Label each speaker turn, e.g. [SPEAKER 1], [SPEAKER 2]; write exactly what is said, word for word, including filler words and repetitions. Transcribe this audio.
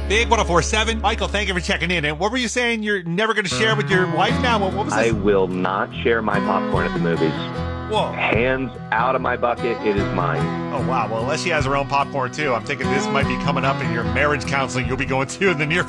[SPEAKER 1] Big one oh four point seven. Michael, thank you for checking in. And what were you saying you're never going to share with your wife now? What, what was
[SPEAKER 2] I
[SPEAKER 1] this?
[SPEAKER 2] will not share my popcorn at the movies.
[SPEAKER 1] Whoa.
[SPEAKER 2] Hands out of my bucket, it is mine.
[SPEAKER 1] Oh, wow. Well, unless she has her own popcorn, too. I'm thinking this might be coming up in your marriage counseling you'll be going to in the near